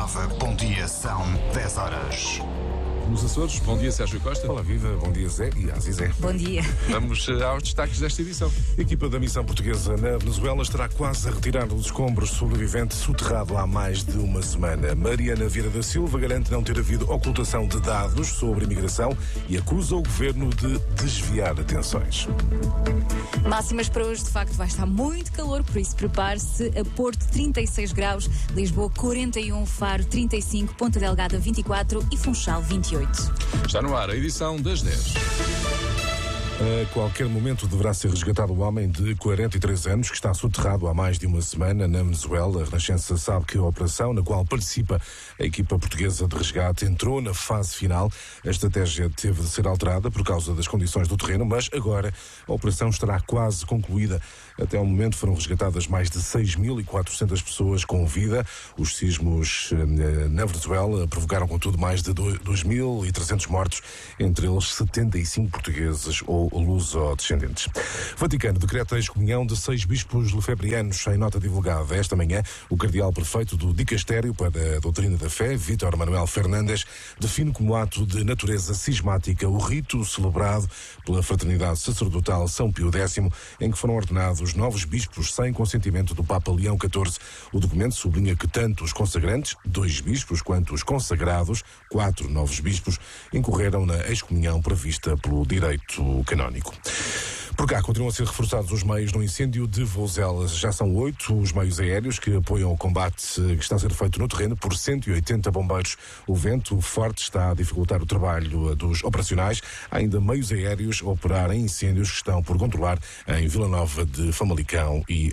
Nova, bom dia, são 10 horas. Nos Açores, bom dia Sérgio Costa. Olá, viva, bom dia Zé e Azizé. Bom dia. Vamos aos destaques desta edição. A equipa da missão portuguesa na Venezuela estará quase a retirar os escombros sobrevivente soterrado há mais de uma semana. Mariana Vieira da Silva garante não ter havido ocultação de dados sobre imigração e acusa o governo de desviar atenções. Máximas para hoje, de facto, vai estar muito calor, por isso prepare-se. A Porto, 36 graus, Lisboa, 41, Faro, 35, Ponta Delgada, 24 e Funchal, 28. Está no ar a edição das 10. A qualquer momento deverá ser resgatado o homem de 43 anos que está soterrado há mais de uma semana na Venezuela. A Renascença sabe que a operação na qual participa a equipa portuguesa de resgate entrou na fase final. A estratégia teve de ser alterada por causa das condições do terreno, mas agora a operação estará quase concluída. Até ao momento foram resgatadas mais de 6.400 pessoas com vida. Os sismos na Venezuela provocaram, contudo, mais de 2.300 mortos, entre eles 75 portugueses ou luso-descendentes. Vaticano decreta a excomunhão de 6 bispos lefebrianos. Em nota divulgada esta manhã, o cardeal prefeito do Dicastério para a Doutrina da Fé, Vítor Manuel Fernandes, define como ato de natureza cismática o rito celebrado pela Fraternidade Sacerdotal São Pio X, em que foram ordenados novos bispos sem consentimento do Papa Leão XIV. O documento sublinha que tanto os consagrantes, 2 bispos, quanto os consagrados, 4 novos bispos, incorreram na excomunhão prevista pelo direito canónico. Por cá, continuam a ser reforçados os meios no incêndio de Vozelas. Já são 8 os meios aéreos que apoiam o combate que está a ser feito no terreno por 180 bombeiros. O vento forte está a dificultar o trabalho dos operacionais. Há ainda meios aéreos a operar em incêndios que estão por controlar em Vila Nova de Famalicão e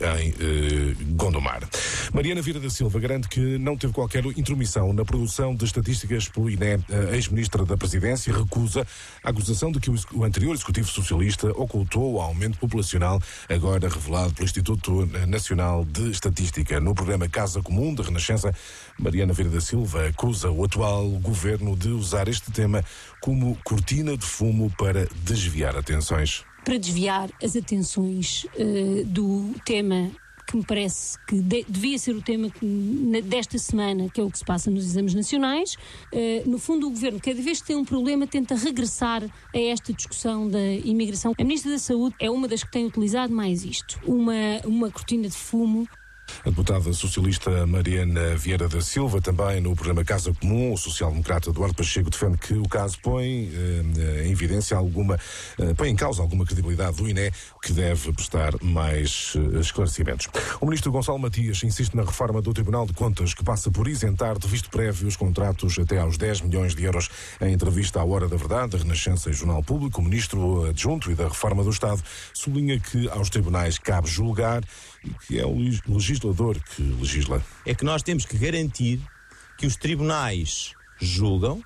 em Gondomar. Mariana Vieira da Silva garante que não teve qualquer intromissão na produção de estatísticas pelo INE. A ex-ministra da Presidência recusa a acusação de que o anterior Executivo Socialista ocultou o aumento populacional, agora revelado pelo Instituto Nacional de Estatística. No programa Casa Comum da Renascença, Mariana Vieira da Silva acusa o atual governo de usar este tema como cortina de fumo para desviar atenções. Para desviar as atenções do tema que me parece que devia ser o tema desta semana, que é o que se passa nos exames nacionais. No fundo, o Governo, cada vez que tem um problema, tenta regressar a esta discussão da imigração. A Ministra da Saúde é uma das que tem utilizado mais isto. Uma cortina de fumo. A deputada socialista Mariana Vieira da Silva, também no programa Casa Comum, o social-democrata Eduardo Pacheco defende que o caso põe em evidência põe em causa alguma credibilidade do INE, que deve prestar mais esclarecimentos. O ministro Gonçalo Matias insiste na reforma do Tribunal de Contas, que passa por isentar de visto prévio os contratos até aos 10 milhões de euros. Em entrevista à Hora da Verdade, da Renascença e Jornal Público, o ministro adjunto e da Reforma do Estado sublinha que aos tribunais cabe julgar e que é o legislador que legisla. É que nós temos que garantir que os tribunais julgam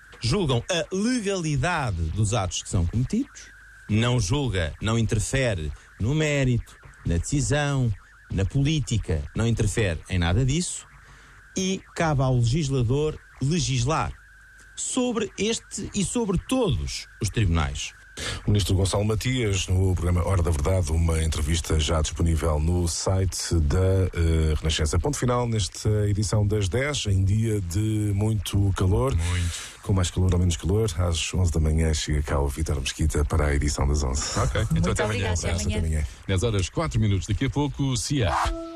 a legalidade dos atos que são cometidos, não julga, não interfere no mérito, na decisão, na política, não interfere em nada disso, e cabe ao legislador legislar sobre este e sobre todos os tribunais. O ministro Gonçalo Matias, no programa Hora da Verdade, uma entrevista já disponível no site da Renascença. Ponto final nesta edição das 10, em dia de muito calor. Com mais calor ou menos calor, às 11 da manhã chega cá o Vítor Mesquita para a edição das 11. Ok, então Muito até amanhã. obrigada, até amanhã. 10 horas 4 minutos, daqui a pouco, CIA.